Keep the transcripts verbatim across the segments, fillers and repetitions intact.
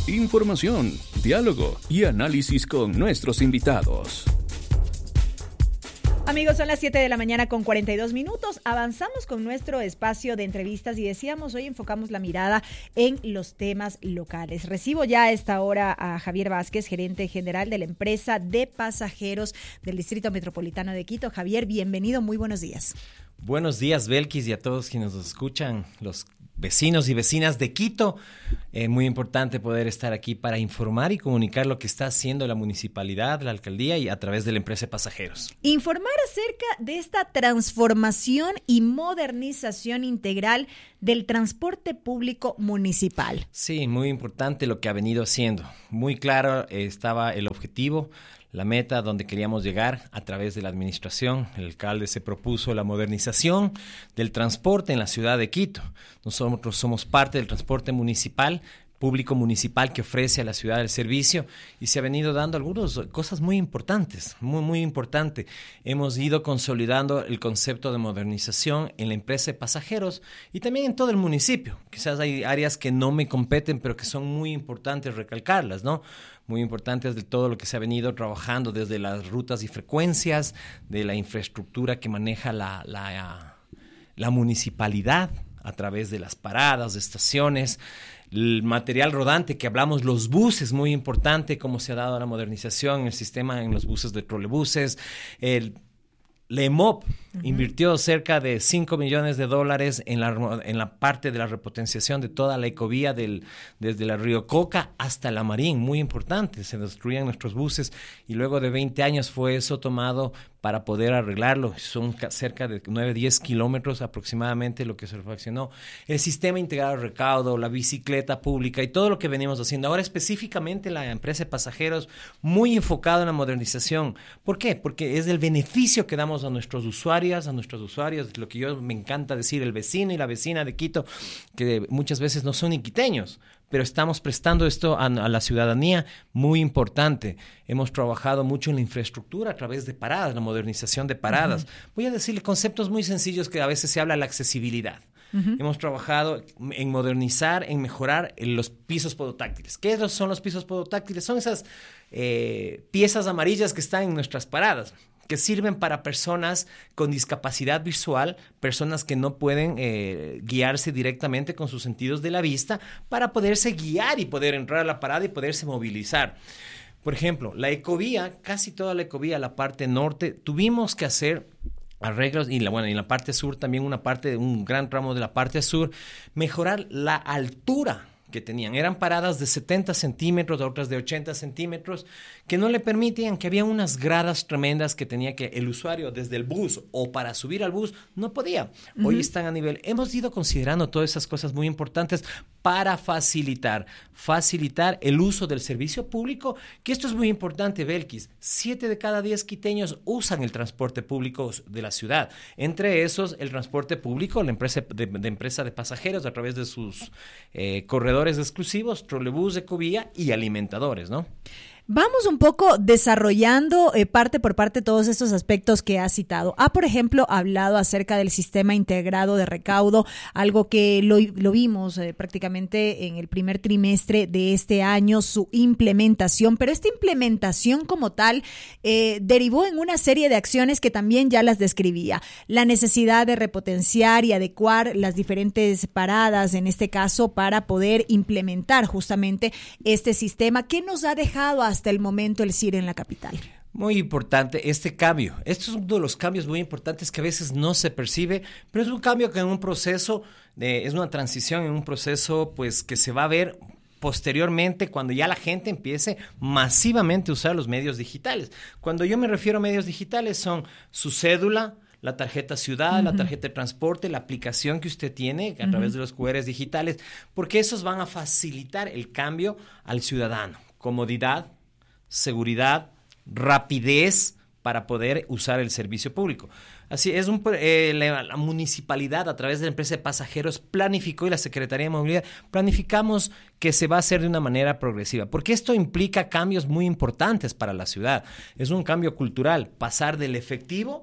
información, diálogo y análisis con nuestros invitados. Amigos, son las siete de la mañana con cuarenta y dos minutos. Avanzamos con nuestro espacio de entrevistas y decíamos, hoy enfocamos la mirada en los temas locales. Recibo ya a esta hora a Javier Vázquez, gerente general de la empresa de pasajeros del Distrito Metropolitano de Quito. Javier, bienvenido, muy buenos días. Buenos días, Belkis, y a todos quienes nos escuchan, los vecinos y vecinas de Quito. Eh, muy importante poder estar aquí para informar y comunicar lo que está haciendo la municipalidad, la alcaldía y a través de la empresa de pasajeros. Informar acerca de esta transformación y modernización integral del transporte público municipal. Sí, muy importante lo que ha venido haciendo. Muy claro eh, estaba el objetivo, la meta donde queríamos llegar a través de la administración. El alcalde se propuso la modernización del transporte en la ciudad de Quito. Nosotros somos parte del transporte municipal, público municipal que ofrece a la ciudad el servicio y se ha venido dando algunas cosas muy importantes, muy, muy importante. Hemos ido consolidando el concepto de modernización en la empresa de pasajeros y también en todo el municipio. Quizás hay áreas que no me competen, pero que son muy importantes recalcarlas, ¿no? Muy importantes de todo lo que se ha venido trabajando desde las rutas y frecuencias, de la infraestructura que maneja la, la, la municipalidad a través de las paradas, de estaciones, el material rodante que hablamos, los buses, muy importante cómo se ha dado la modernización, el sistema en los buses de trolebuses, el La EMOP uh-huh. invirtió cerca de cinco millones de dólares en la, en la parte de la repotenciación de toda la ecovía del, desde la Río Coca hasta la Marín, muy importante, se destruían nuestros buses y luego de veinte años fue eso tomado para poder arreglarlo, son cerca de nueve a diez kilómetros aproximadamente lo que se refaccionó. El sistema integrado de recaudo, la bicicleta pública y todo lo que venimos haciendo. Ahora específicamente la empresa de pasajeros muy enfocada en la modernización. ¿Por qué? Porque es el beneficio que damos a nuestros usuarios, a nuestros usuarios, lo que yo me encanta decir, el vecino y la vecina de Quito, que muchas veces no son ni quiteños, pero estamos prestando esto a, a la ciudadanía, muy importante. Hemos trabajado mucho en la infraestructura a través de paradas, la modernización de paradas. Uh-huh. Voy a decirle conceptos muy sencillos que a veces se habla de la accesibilidad. Uh-huh. Hemos trabajado en modernizar, en mejorar los pisos podotáctiles. ¿Qué son los pisos podotáctiles? Son esas eh, piezas amarillas que están en nuestras paradas, que sirven para personas con discapacidad visual, personas que no pueden eh, guiarse directamente con sus sentidos de la vista, para poderse guiar y poder entrar a la parada y poderse movilizar. Por ejemplo, la ecovía, casi toda la ecovía, la parte norte, tuvimos que hacer arreglos, y la, bueno, y en la parte sur también una parte, un gran tramo de la parte sur, mejorar la altura que tenían. Eran paradas de setenta centímetros, otras de ochenta centímetros, que no le permitían, que había unas gradas tremendas que tenía que el usuario desde el bus o para subir al bus no podía. Uh-huh. Hoy están a nivel. Hemos ido considerando todas esas cosas muy importantes para facilitar, facilitar el uso del servicio público, que esto es muy importante, Belkis. Siete de cada diez quiteños usan el transporte público de la ciudad. Entre esos, el transporte público, la empresa de, de empresa de pasajeros a través de sus eh, corredores exclusivos, trolebús, ecovía y alimentadores, ¿no? Vamos un poco desarrollando eh, parte por parte todos estos aspectos que has citado. Ha, por ejemplo, hablado acerca del sistema integrado de recaudo, algo que lo, lo vimos eh, prácticamente en el primer trimestre de este año, su implementación, pero esta implementación como tal eh, derivó en una serie de acciones que también ya las describía. La necesidad de repotenciar y adecuar las diferentes paradas, en este caso, para poder implementar justamente este sistema que nos ha dejado hasta hasta el momento el C I R en la capital. Muy importante este cambio. Esto es uno de los cambios muy importantes que a veces no se percibe, pero es un cambio que en un proceso, de, es una transición en un proceso pues que se va a ver posteriormente cuando ya la gente empiece masivamente a usar los medios digitales. Cuando yo me refiero a medios digitales son su cédula, la tarjeta ciudad, uh-huh. la tarjeta de transporte, la aplicación que usted tiene a uh-huh. través de los cu erres digitales, porque esos van a facilitar el cambio al ciudadano. Comodidad, seguridad, rapidez para poder usar el servicio público. Así es, un, eh, la, la municipalidad a través de la empresa de pasajeros planificó y la Secretaría de Movilidad planificamos que se va a hacer de una manera progresiva, porque esto implica cambios muy importantes para la ciudad. Es un cambio cultural, pasar del efectivo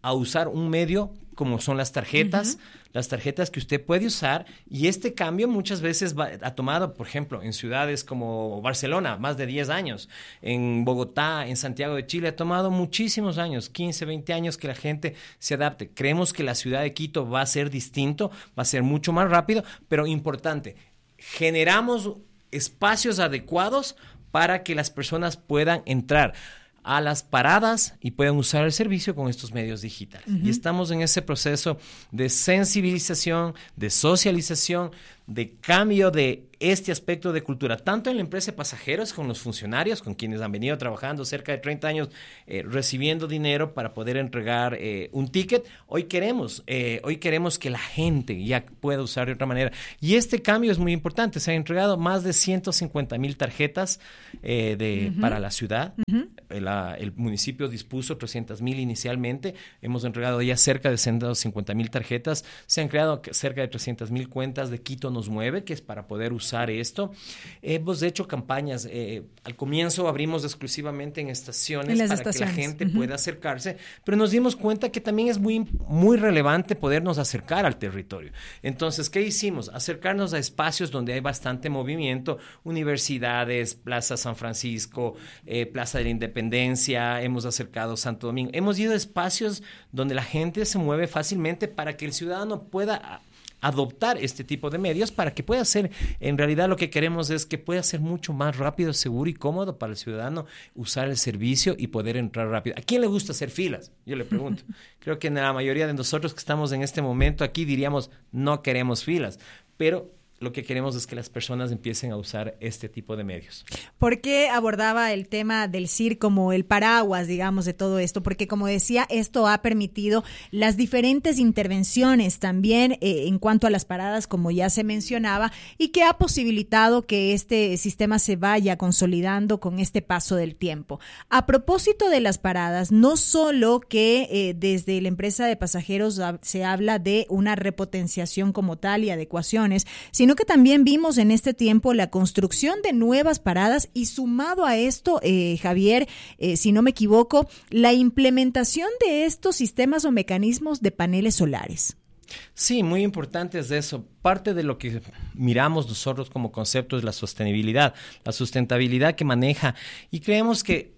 a usar un medio como son las tarjetas, uh-huh. las tarjetas que usted puede usar, y este cambio muchas veces va, ha tomado, por ejemplo, en ciudades como Barcelona, más de diez años, en Bogotá, en Santiago de Chile, ha tomado muchísimos años, quince, veinte años que la gente se adapte. Creemos que la ciudad de Quito va a ser distinto, va a ser mucho más rápido, pero importante, generamos espacios adecuados para que las personas puedan entrar a las paradas y puedan usar el servicio con estos medios digitales. Uh-huh. Y estamos en ese proceso de sensibilización, de socialización, de cambio de este aspecto de cultura, tanto en la empresa de pasajeros, con los funcionarios, con quienes han venido trabajando cerca de treinta años, eh, recibiendo dinero para poder entregar eh, un ticket. Hoy queremos, eh, hoy queremos que la gente ya pueda usar de otra manera. Y este cambio es muy importante. Se han entregado más de ciento cincuenta mil tarjetas eh, de, uh-huh. para la ciudad. Uh-huh. El, el municipio dispuso trescientas mil inicialmente. Hemos entregado ya cerca de ciento cincuenta mil tarjetas. Se han creado cerca de trescientas mil cuentas de Quito Nos Mueve, que es para poder usar esto. Hemos hecho campañas. Eh, al comienzo abrimos exclusivamente en estaciones en para estaciones. que la gente uh-huh. pueda acercarse, pero nos dimos cuenta que también es muy, muy relevante podernos acercar al territorio. Entonces, ¿qué hicimos? Acercarnos a espacios donde hay bastante movimiento, universidades, Plaza San Francisco, eh, Plaza de la Independencia, hemos acercado Santo Domingo. Hemos ido a espacios donde la gente se mueve fácilmente para que el ciudadano pueda adoptar este tipo de medios para que pueda ser, en realidad lo que queremos es que pueda ser mucho más rápido, seguro y cómodo para el ciudadano usar el servicio y poder entrar rápido. ¿A quién le gusta hacer filas? Yo le pregunto. Creo que la mayoría de nosotros que estamos en este momento aquí diríamos no queremos filas, pero lo que queremos es que las personas empiecen a usar este tipo de medios. ¿Por qué abordaba el tema del C I R como el paraguas, digamos, de todo esto? Porque, como decía, esto ha permitido las diferentes intervenciones también eh, en cuanto a las paradas, como ya se mencionaba, y que ha posibilitado que este sistema se vaya consolidando con este paso del tiempo. A propósito de las paradas, no solo que eh, desde la empresa de pasajeros se habla de una repotenciación como tal y adecuaciones, sino sino que también vimos en este tiempo la construcción de nuevas paradas y sumado a esto, eh, Javier, eh, si no me equivoco, la implementación de estos sistemas o mecanismos de paneles solares. Sí, muy importante es eso. Parte de lo que miramos nosotros como concepto es la sostenibilidad, la sustentabilidad que maneja, y creemos que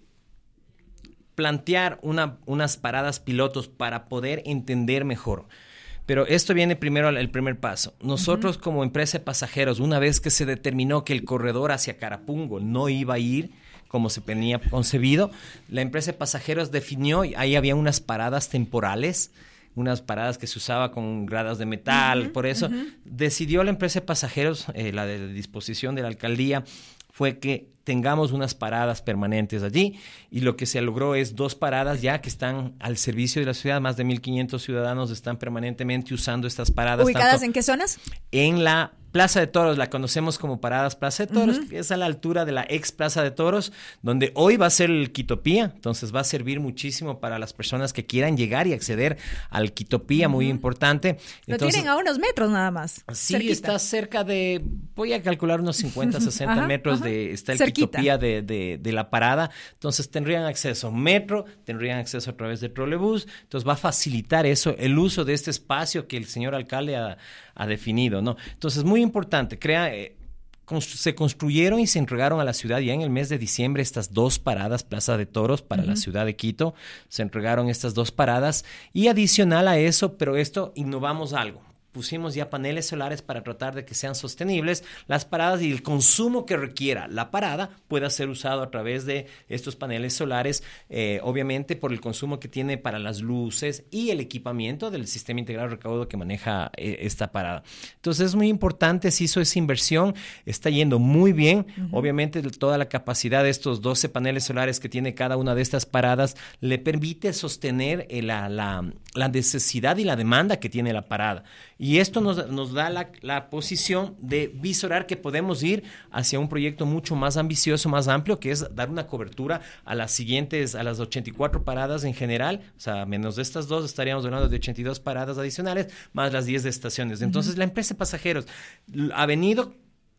plantear una, unas paradas pilotos para poder entender mejor. Pero esto viene primero al primer paso. Nosotros uh-huh. como empresa de pasajeros, una vez que se determinó que el corredor hacia Carapungo no iba a ir como se tenía concebido, la empresa de pasajeros definió, ahí había unas paradas temporales, unas paradas que se usaba con gradas de metal, uh-huh, por eso uh-huh. decidió la empresa de pasajeros, eh, la de disposición de la alcaldía, fue que tengamos unas paradas permanentes allí, y lo que se logró es dos paradas ya que están al servicio de la ciudad. Más de mil quinientos ciudadanos están permanentemente usando estas paradas. ¿Ubicadas tanto en qué zonas? En la Plaza de Toros, la conocemos como Paradas Plaza de Toros, uh-huh. que es a la altura de la ex Plaza de Toros, donde hoy va a ser el Quitopía, entonces va a servir muchísimo para las personas que quieran llegar y acceder al Quitopía, uh-huh. muy importante. Lo entonces, tienen a unos metros nada más. Sí, cerquita. Está cerca de, voy a calcular unos cincuenta, sesenta ajá, metros ajá. de, está el cerquita. Quitopía de, de, de la parada, entonces tendrían acceso a metro, tendrían acceso a través de trolebús, entonces va a facilitar eso, el uso de este espacio que el señor alcalde ha, ha definido, ¿no? Entonces, muy importante, crea, eh, constru- se construyeron y se entregaron a la ciudad ya en el mes de diciembre estas dos paradas, Plaza de Toros para uh-huh. la ciudad de Quito, se entregaron estas dos paradas, y adicional a eso, pero esto innovamos algo. Pusimos ya paneles solares para tratar de que sean sostenibles las paradas, y el consumo que requiera la parada pueda ser usado a través de estos paneles solares, eh, obviamente por el consumo que tiene para las luces y el equipamiento del sistema integrado de recaudo que maneja eh, esta parada. Entonces es muy importante, se hizo esa inversión, está yendo muy bien. Uh-huh. Obviamente toda la capacidad de estos doce paneles solares que tiene cada una de estas paradas le permite sostener eh, la, la, la necesidad y la demanda que tiene la parada. Y esto nos, nos da la, la posición de visorar que podemos ir hacia un proyecto mucho más ambicioso, más amplio, que es dar una cobertura a las siguientes, a las ochenta y cuatro paradas en general. O sea, menos de estas dos estaríamos hablando de ochenta y dos paradas adicionales, más las diez de estaciones. Entonces, uh-huh. la empresa de pasajeros ha venido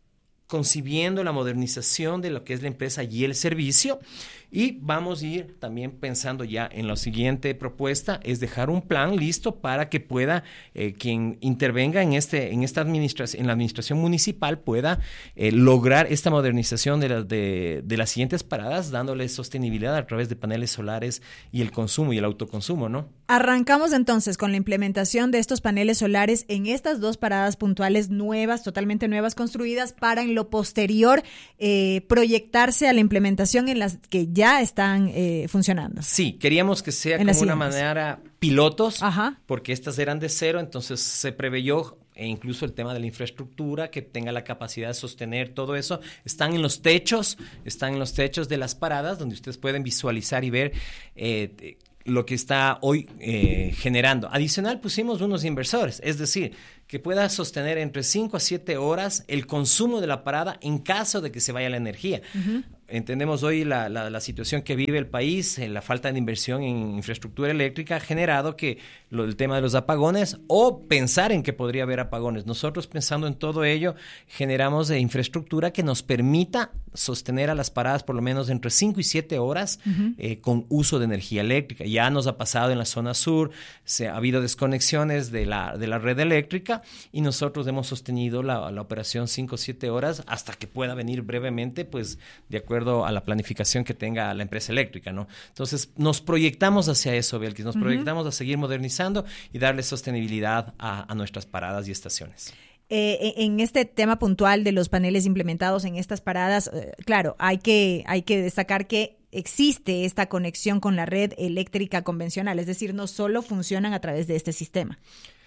concibiendo la modernización de lo que es la empresa y el servicio, y vamos a ir también pensando ya en la siguiente propuesta, es dejar un plan listo para que pueda eh, quien intervenga en este en esta administración, en la administración municipal pueda eh, lograr esta modernización de, la, de, de las siguientes paradas, dándole sostenibilidad a través de paneles solares y el consumo y el autoconsumo, ¿no? Arrancamos entonces con la implementación de estos paneles solares en estas dos paradas puntuales nuevas, totalmente nuevas, construidas para en lo posterior eh, proyectarse a la implementación en las que ya están eh, funcionando. Sí, queríamos que sea como una manera pilotos, Ajá. porque estas eran de cero, entonces se preveyó e incluso el tema de la infraestructura que tenga la capacidad de sostener todo eso. Están en los techos, están en los techos de las paradas donde ustedes pueden visualizar y ver eh, lo que está hoy eh, generando. Adicional pusimos unos inversores, es decir, que pueda sostener entre cinco a siete horas el consumo de la parada en caso de que se vaya la energía. Uh-huh. Entendemos hoy la, la, la situación que vive el país, eh, la falta de inversión en infraestructura eléctrica ha generado que lo, el tema de los apagones o pensar en que podría haber apagones. Nosotros pensando en todo ello generamos eh, infraestructura que nos permita sostener a las paradas por lo menos entre cinco y siete horas uh-huh. eh, con uso de energía eléctrica. Ya nos ha pasado en la zona sur, se, ha habido desconexiones de la, de la red eléctrica y nosotros hemos sostenido la, la operación cinco o siete horas hasta que pueda venir brevemente, pues de acuerdo a la planificación que tenga la empresa eléctrica, ¿no? Entonces, nos proyectamos hacia eso, Belkis, nos uh-huh. proyectamos a seguir modernizando y darle sostenibilidad a, a nuestras paradas y estaciones. Eh, en este tema puntual de los paneles implementados en estas paradas, eh, claro, hay que, hay que destacar que existe esta conexión con la red eléctrica convencional, es decir, no solo funcionan a través de este sistema.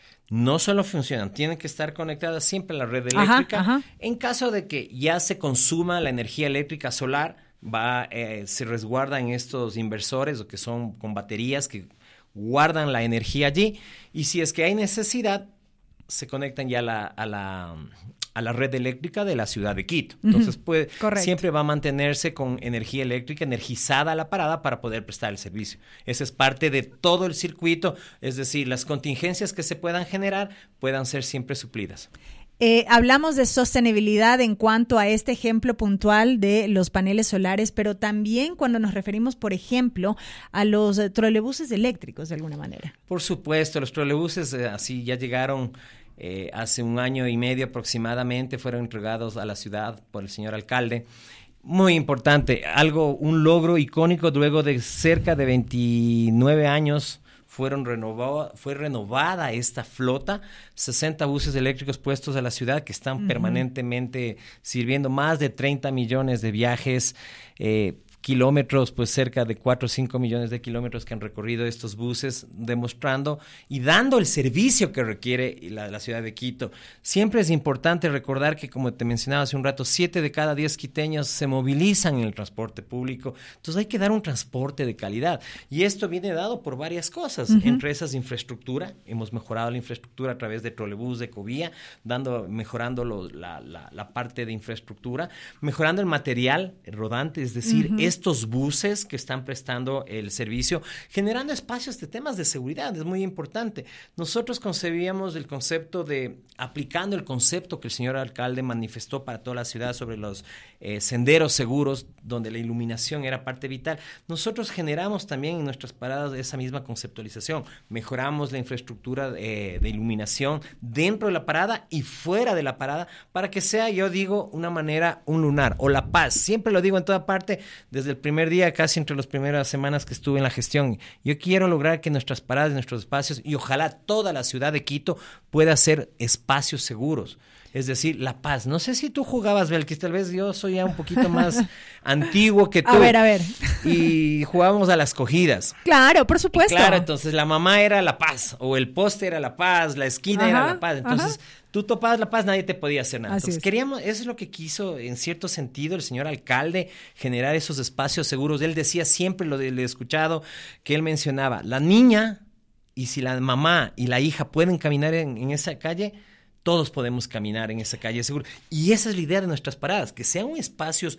No solo funcionan, tienen que estar conectadas siempre a la red eléctrica. Ajá, ajá. En caso de que ya se consuma la energía eléctrica solar, va, eh, se resguarda en estos inversores o que son con baterías que guardan la energía allí. Y si es que hay necesidad, se conectan ya a la, a la, a la red eléctrica de la ciudad de Quito. Entonces, uh-huh. pues, siempre va a mantenerse con energía eléctrica energizada la parada para poder prestar el servicio. Esa es parte de todo el circuito, es decir, las contingencias que se puedan generar puedan ser siempre suplidas. Eh, hablamos de sostenibilidad en cuanto a este ejemplo puntual de los paneles solares, pero también cuando nos referimos, por ejemplo, a los eh, trolebuses eléctricos de alguna manera. Por supuesto, los trolebuses eh, así ya llegaron eh, hace un año y medio aproximadamente, fueron entregados a la ciudad por el señor alcalde. Muy importante, algo, un logro icónico luego de cerca de veintinueve años. Fueron renovado, fue renovada esta flota, sesenta buses eléctricos puestos a la ciudad que están uh-huh. permanentemente sirviendo más de treinta millones de viajes, eh, kilómetros, pues cerca de cuatro o cinco millones de kilómetros que han recorrido estos buses, demostrando y dando el servicio que requiere la, la ciudad de Quito. Siempre es importante recordar que, como te mencionaba hace un rato, siete de cada diez quiteños se movilizan en el transporte público. Entonces hay que dar un transporte de calidad. Y esto viene dado por varias cosas. Uh-huh. Entre esas, infraestructura. Hemos mejorado la infraestructura a través de trolebús, de ecovía, dando, mejorando lo, la, la, la parte de infraestructura, mejorando el material rodante, es decir, uh-huh. estos buses que están prestando el servicio, generando espacios de temas de seguridad, es muy importante. Nosotros concebíamos el concepto de, aplicando el concepto que el señor alcalde manifestó para toda la ciudad sobre los eh, senderos seguros, donde la iluminación era parte vital. Nosotros generamos también en nuestras paradas esa misma conceptualización, mejoramos la infraestructura de, de iluminación dentro de la parada y fuera de la parada, para que sea, yo digo, una manera, un lunar, o la paz. Siempre lo digo en toda parte, desde el primer día, casi entre las primeras semanas que estuve en la gestión. Yo quiero lograr que nuestras paradas, nuestros espacios, y ojalá toda la ciudad de Quito pueda ser espacios seguros. Es decir, la paz. No sé si tú jugabas, Belkis, tal vez yo soy ya un poquito más antiguo que tú. A ver, a ver. Y jugábamos a las cogidas. Claro, por supuesto. Y claro, entonces la mamá era la paz, o el poste era la paz, la esquina ajá, era la paz. Entonces, ajá. tú topabas la paz, nadie te podía hacer nada. Así Entonces, es. queríamos, eso es lo que quiso, en cierto sentido, el señor alcalde, generar esos espacios seguros. Él decía siempre, lo de, le he escuchado, que él mencionaba, la niña, y si la mamá y la hija pueden caminar en, en esa calle, todos podemos caminar en esa calle seguro. Y esa es la idea de nuestras paradas, que sean espacios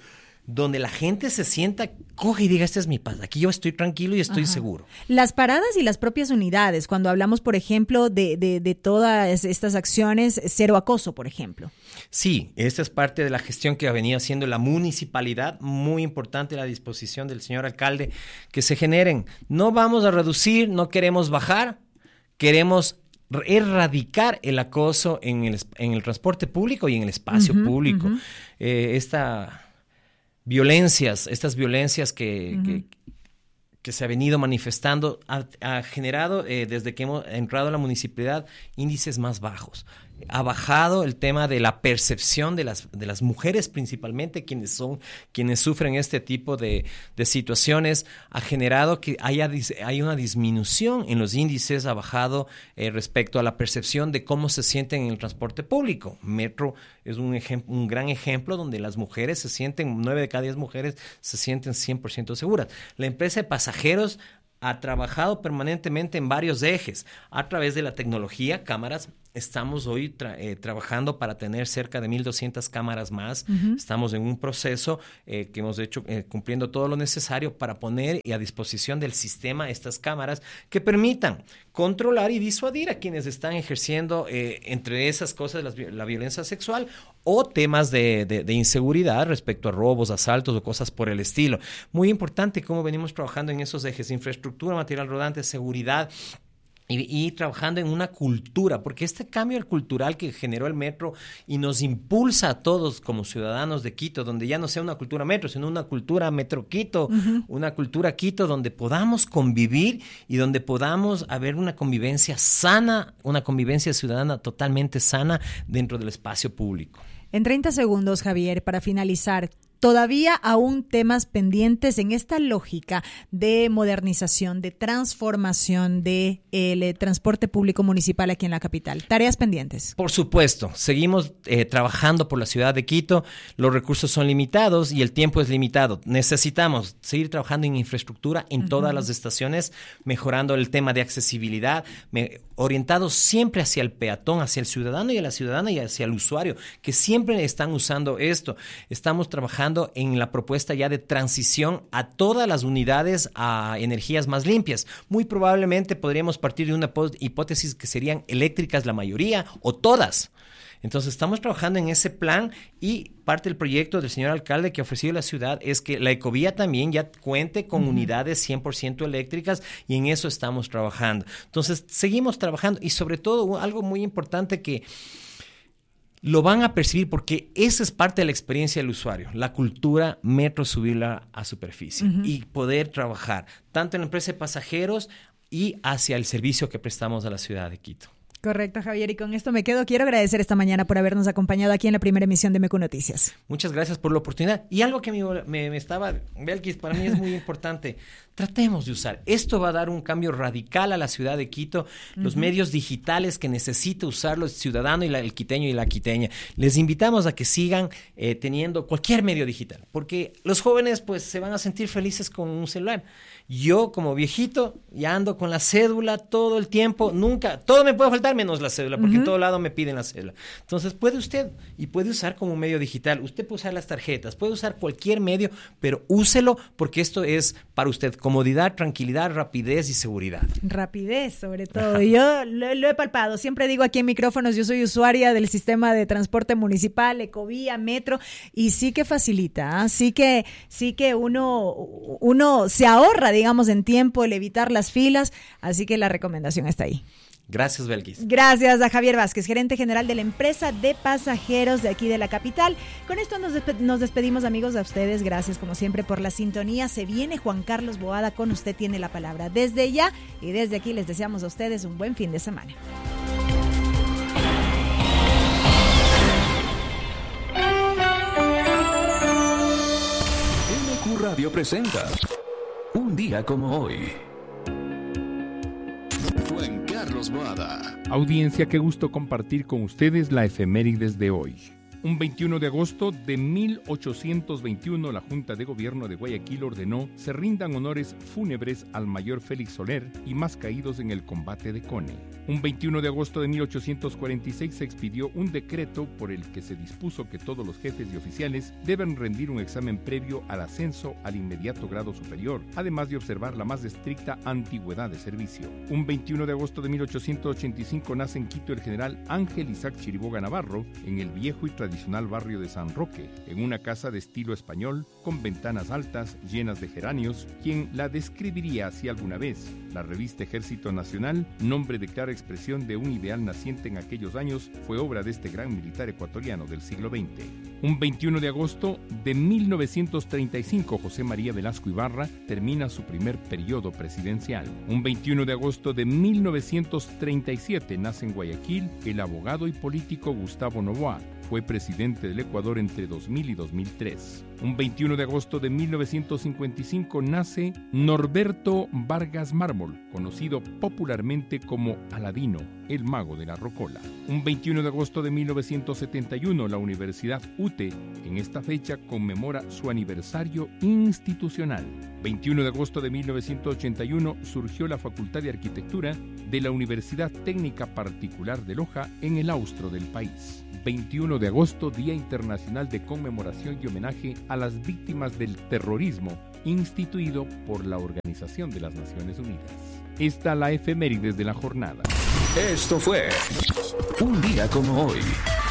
donde la gente se sienta, coge y diga, esta es mi paz, aquí yo estoy tranquilo y estoy Ajá. seguro. Las paradas y las propias unidades, cuando hablamos, por ejemplo, de, de, de todas estas acciones, cero acoso, por ejemplo. Sí, esta es parte de la gestión que ha venido haciendo la municipalidad, muy importante la disposición del señor alcalde, que se generen. No vamos a reducir, no queremos bajar, queremos erradicar el acoso en el, en el transporte público y en el espacio uh-huh, público. Uh-huh. Eh, esta violencias, estas violencias que, uh-huh. que, que se ha venido manifestando ha, ha generado, eh, desde que hemos entrado a la municipalidad, índices más bajos. Ha bajado el tema de la percepción de las, de las mujeres, principalmente quienes son quienes sufren este tipo de, de situaciones. Ha generado que haya hay una disminución en los índices, ha bajado eh, respecto a la percepción de cómo se sienten en el transporte público. Metro es un, ejem- un gran ejemplo donde las mujeres se sienten, nueve de cada diez mujeres se sienten cien por ciento seguras. La empresa de pasajeros ha trabajado permanentemente en varios ejes a través de la tecnología, cámaras. Estamos hoy tra- eh, trabajando para tener cerca de mil doscientas cámaras más. Uh-huh. Estamos en un proceso eh, que hemos hecho eh, cumpliendo todo lo necesario para poner a disposición del sistema estas cámaras que permitan controlar y disuadir a quienes están ejerciendo, eh, entre esas cosas, las, la violencia sexual o temas de, de, de inseguridad respecto a robos, asaltos o cosas por el estilo. Muy importante cómo venimos trabajando en esos ejes: infraestructura, material rodante, seguridad. Y, y trabajando en una cultura, porque este cambio cultural que generó el metro y nos impulsa a todos como ciudadanos de Quito, donde ya no sea una cultura metro, sino una cultura metro Quito, uh-huh. una cultura Quito donde podamos convivir y donde podamos haber una convivencia sana, una convivencia ciudadana totalmente sana dentro del espacio público. En treinta segundos, Javier, para finalizar, todavía aún temas pendientes en esta lógica de modernización, de transformación del de transporte público municipal aquí en la capital. Tareas pendientes. Por supuesto, seguimos eh, trabajando por la ciudad de Quito. Los recursos son limitados y el tiempo es limitado. Necesitamos seguir trabajando en infraestructura en uh-huh. todas las estaciones, mejorando el tema de accesibilidad, me, orientados siempre hacia el peatón, hacia el ciudadano y a la ciudadana y hacia el usuario, que siempre están usando esto. Estamos trabajando en la propuesta ya de transición a todas las unidades a energías más limpias. Muy probablemente podríamos partir de una hipótesis que serían eléctricas la mayoría o todas. Entonces estamos trabajando en ese plan y parte del proyecto del señor alcalde que ha ofrecido la ciudad es que la ecovía también ya cuente con uh-huh. unidades cien por ciento eléctricas y en eso estamos trabajando. Entonces seguimos trabajando y sobre todo algo muy importante que lo van a percibir porque esa es parte de la experiencia del usuario, la cultura metro, subirla a superficie uh-huh. y poder trabajar tanto en la empresa de pasajeros y hacia el servicio que prestamos a la ciudad de Quito. Correcto, Javier, y con esto me quedo. Quiero agradecer esta mañana por habernos acompañado aquí en la primera emisión de M Q Noticias. Muchas gracias por la oportunidad. Y algo que me, me, me estaba, Belkis, para mí es muy importante. Tratemos de usar. Esto va a dar un cambio radical a la ciudad de Quito. Los uh-huh. medios digitales que necesita usarlo el ciudadano y la, el quiteño y la quiteña. Les invitamos a que sigan eh, teniendo cualquier medio digital, porque los jóvenes pues se van a sentir felices con un celular. Yo como viejito ya ando con la cédula todo el tiempo, nunca, todo me puede faltar menos la cédula, porque uh-huh. en todo lado me piden la cédula. Entonces puede usted, y puede usar como medio digital, usted puede usar las tarjetas, puede usar cualquier medio, pero úselo porque esto es para usted comodidad, tranquilidad, rapidez y seguridad. Rapidez, sobre todo. Ajá. Yo lo, lo he palpado, siempre digo aquí en micrófonos, yo soy usuaria del sistema de transporte municipal, ecovía, metro, y sí que facilita, ¿eh? sí que sí que uno, uno se ahorra, digamos, en tiempo, el evitar las filas, así que la recomendación está ahí. Gracias, Belkis. Gracias a Javier Vázquez, gerente general de la empresa de pasajeros de aquí de la capital. Con esto nos, despe- nos despedimos, amigos, a ustedes. Gracias, como siempre, por la sintonía. Se viene Juan Carlos Boada con Usted Tiene la Palabra. Desde ya y desde aquí les deseamos a ustedes un buen fin de semana. M Q Radio presenta Un día como hoy. Juan Carlos Boada. Audiencia, qué gusto compartir con ustedes la efemérides de hoy. Un veintiuno de agosto de mil ochocientos veintiuno, la Junta de Gobierno de Guayaquil ordenó se rindan honores fúnebres al mayor Félix Soler y más caídos en el combate de Cone. Un veintiuno de agosto de mil ochocientos cuarenta y seis se expidió un decreto por el que se dispuso que todos los jefes y oficiales deben rendir un examen previo al ascenso al inmediato grado superior, además de observar la más estricta antigüedad de servicio. Un veintiuno de agosto de mil ochocientos ochenta y cinco nace en Quito el general Ángel Isaac Chiriboga Navarro, en el viejo y tradicional barrio de San Roque, en una casa de estilo español con ventanas altas llenas de geranios, quien la describiría así alguna vez. La revista Ejército Nacional, nombre de clara expresión de un ideal naciente en aquellos años, fue obra de este gran militar ecuatoriano del siglo veinte. Un veintiuno de agosto de mil novecientos treinta y cinco, José María Velasco Ibarra termina su primer periodo presidencial. Un veintiuno de agosto de mil novecientos treinta y siete nace en Guayaquil el abogado y político Gustavo Noboa. Fue presidente del Ecuador entre dos mil y dos mil tres. Un veintiuno de agosto de mil novecientos cincuenta y cinco nace Norberto Vargas Mármol, conocido popularmente como Aladino, el mago de la rocola. Un veintiuno de agosto de mil novecientos setenta y uno, la Universidad U T E, en esta fecha conmemora su aniversario institucional. veintiuno de agosto de mil novecientos ochenta y uno surgió la Facultad de Arquitectura de la Universidad Técnica Particular de Loja en el austro del país. veintiuno de agosto, Día Internacional de Conmemoración y Homenaje a las Víctimas del Terrorismo, instituido por la Organización de las Naciones Unidas. Esta la efemérides de la jornada. Esto fue Un Día Como Hoy.